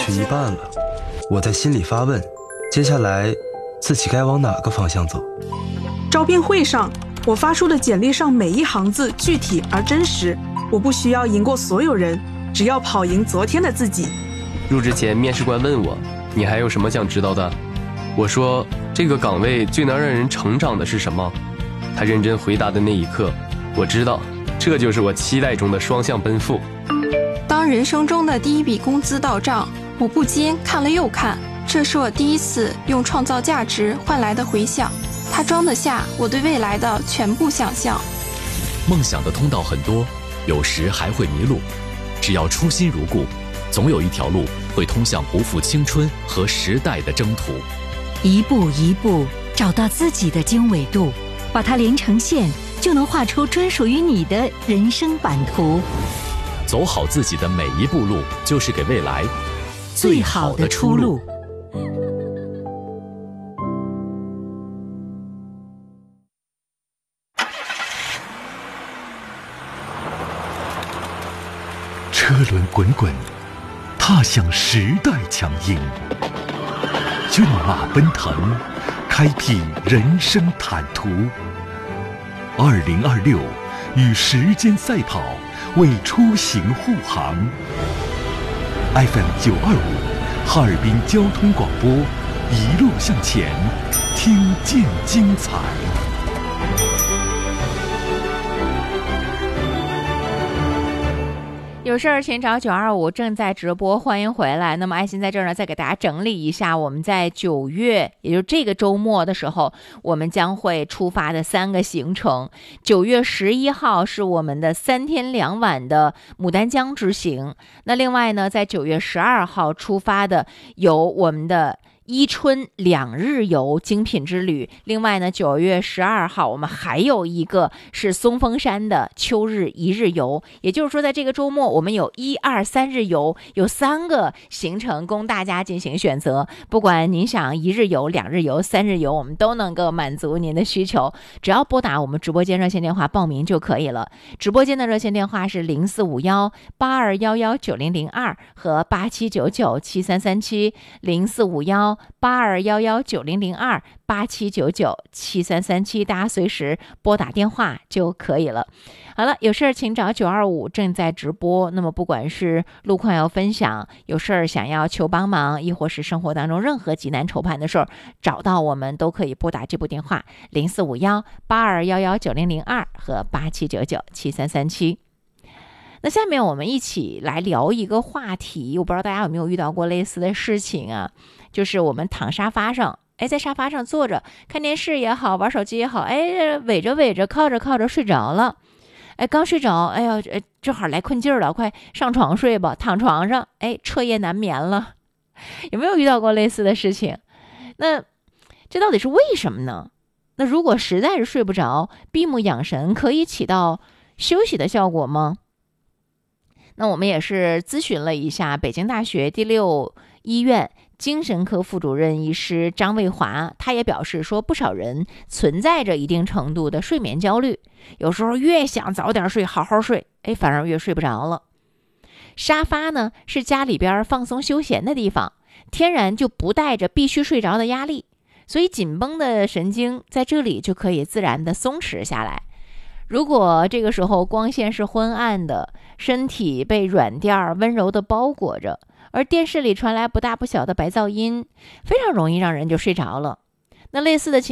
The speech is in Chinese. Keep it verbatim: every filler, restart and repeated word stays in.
去一半了，我在心里发问，接下来自己该往哪个方向走？ 招聘会上，我发出的简历上每一行字具体而真实，我不需要赢过所有人，只要跑赢昨天的自己。 入职前，面试官问我，你还有什么想知道的？我说，这个岗位最能让人成长的是什么？他认真回答的那一刻，我知道，这就是我期待中的双向奔赴。 当人生中的第一笔工资到账，我不禁看了又看，这是我第一次用创造价值换来的回响，它装得下我对未来的全部想象。 梦想的通道很多，有时还会迷路，只要初心如故，总有一条路会通向不负青春和时代的征途。 一步一步找到自己的经纬度，把它连成线，就能画出专属于你的人生版图。 走好自己的每一步路，就是给未来最好的出路。 车轮滚滚，踏向时代强音。骏马奔腾，开辟人生坦途。二零二六，与时间赛跑，为出行护航。F M 九二五，哈尔滨交通广播，一路向前，听见精彩。 有事儿请找九二五，正在直播，欢迎回来。那么爱心在这儿呢，再给大家整理一下，我们在九月，也就是这个周末的时候，我们将会出发的三个行程。九月十一号是我们的三天两晚的牡丹江之行。那另外呢，在九月十二号出发的有我们的伊春两日游精品之旅，另外呢，九月十二号我们还有一个是松峰山的秋日一日游，也就是说，在这个周末我们有一二三日游，有三个行程供大家进行选择。不管您想一日游、两日游、三日游，我们都能够满足您的需求，只要拨打我们直播间热线电话报名就可以了。直播间的热线电话是零四五幺八二幺幺九零零二和八七九九七三三七，零四五幺八二幺幺九零零二八七九九七三三七，大家随时拨打电话就可以了。好了，有事儿请找九二五，正在直播。那么不管是路况要分享，有事儿想要求帮忙，亦或是生活当中任何急难愁盼的事儿，找到我们都可以拨打这部电话零四五幺八二幺幺九零零二和八七九九七三三七。那下面我们一起来聊一个话题，我不知道大家有没有遇到过类似的事情啊，就是我们躺沙发上，哎，在沙发上坐着看电视也好，玩手机也好，哎，围着围着靠着靠着睡着了，哎，刚睡着，哎呀，哎，正好来困劲儿了，快上床睡吧，躺床上，哎，彻夜难眠了。有没有遇到过类似的事情？那这到底是为什么呢？那如果实在是睡不着，闭目养神可以起到休息的效果吗？那我们也是咨询了一下北京大学第六医院精神科副主任医师张卫华，他也表示说，不少人存在着一定程度的睡眠焦虑，有时候越想早点睡好好睡，哎，反而越睡不着了。沙发呢是家里边放松休闲的地方，天然就不带着必须睡着的压力，所以紧绷的神经在这里就可以自然的松弛下来。如果这个时候光线是昏暗的，身体被软垫温柔的包裹着，而电视里传来不大不小的白噪音，非常容易让人就睡着了。那类似的情